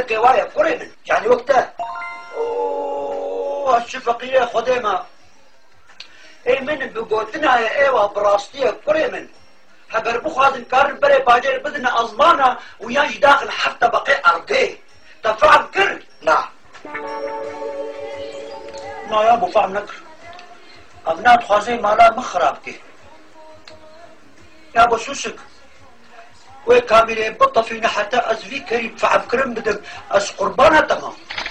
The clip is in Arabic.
شتك وايا كوري من يعني وقتها هالشفقية خديمة اي من بقوتنا يا ايوه براستية كوري من هقر بخوازن كارن بري باجر بدنا ازمانة ويانج داخل حتى بقي ارضي تفعل كر لا ما يا ابو فعل نكر ابنات خوازي مالا مخرابتي يا ابو سوسك وي كاميري بطة فينا حتى ازفي كريم فعل كرم بدك از قربانة تمام